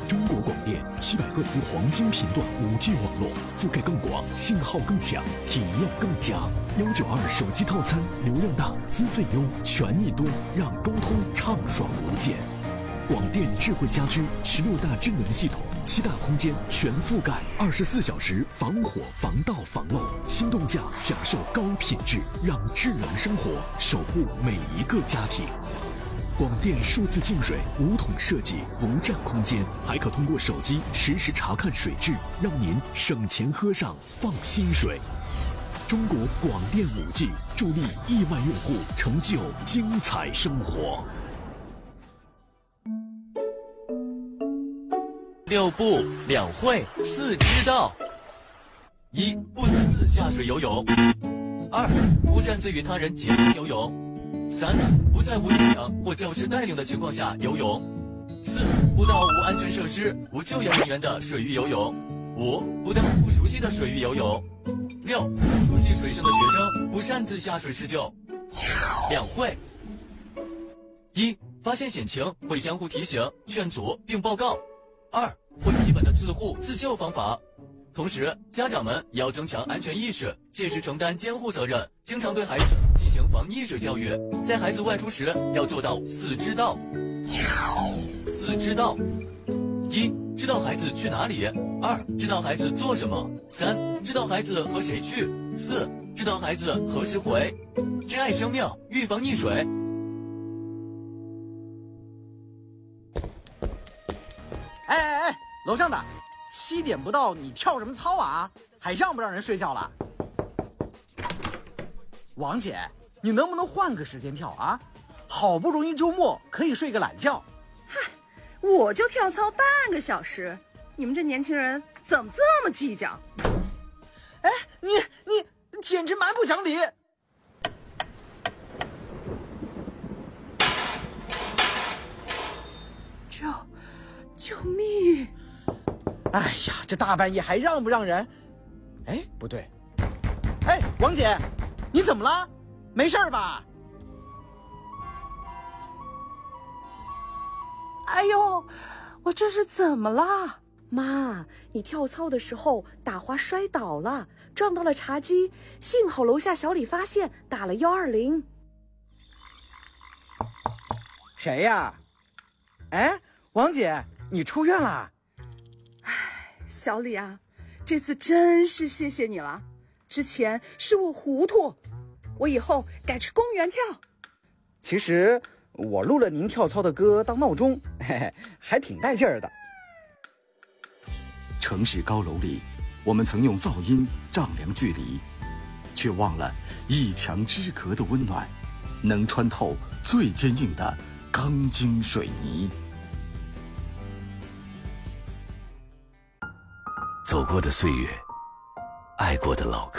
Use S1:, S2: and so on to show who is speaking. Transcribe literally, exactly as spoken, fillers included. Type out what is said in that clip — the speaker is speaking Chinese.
S1: 中国广电七百赫兹黄金频段 五 G 网络，覆盖更广，信号更强，体验更佳。幺九二手机套餐，流量大，资费优，权益多，让沟通畅爽无间。广电智慧家居十六大智能系统，七大空间全覆盖，二十四小时防火、防盗、防漏。心动价享受高品质，让智能生活守护每一个家庭。广电数字净水无桶设计，不占空间，还可通过手机实时查看水质，让您省钱喝上放心水。中国广电 五 G 助力亿万用户成就精彩生活。
S2: 六不两会四知道：一、不擅自下水游泳；二、不擅自与他人结伴游泳；三、不在无警长或教师带领的情况下游泳；四、不到无安全设施、无救援人员的水域游泳；五、不到不熟悉的水域游泳；六、不熟悉水性的学生不擅自下水施救。两会：一、发现险情会相互提醒、劝阻并报告；二、会基本的自护自救方法。同时，家长们也要增强安全意识，切实承担监护责任，经常对孩子进行防溺水教育。在孩子外出时，要做到四知道。四知道：一、知道孩子去哪里；二、知道孩子做什么；三、知道孩子和谁去；四、知道孩子何时回。珍爱生命，预防溺水。
S3: 哎哎哎，楼上的，七点不到，你跳什么操啊？还让不让人睡觉了？王姐，你能不能换个时间跳啊？好不容易周末可以睡个懒觉。
S4: 嗨，我就跳操半个小时，你们这年轻人怎么这么计较？
S3: 哎，你你简直蛮不讲理！
S4: 救救命！
S3: 哎呀，这大半夜还让不让人？哎，不对，哎，王姐，你怎么了？没事吧？
S4: 哎呦，我这是怎么了？
S5: 妈，你跳操的时候打滑摔倒了，撞到了茶几，幸好楼下小李发现，打了幺二零。
S3: 谁呀？哎，王姐，你出院了？
S4: 哎，小李啊，这次真是谢谢你了。之前是我糊涂，我以后改去公园跳。
S3: 其实我录了您跳操的歌当闹钟，嘿嘿，还挺带劲儿的。
S6: 城市高楼里，我们曾用噪音丈量距离，却忘了一墙之隔的温暖，能穿透最坚硬的钢筋水泥。
S7: 走过的岁月，爱过的老歌。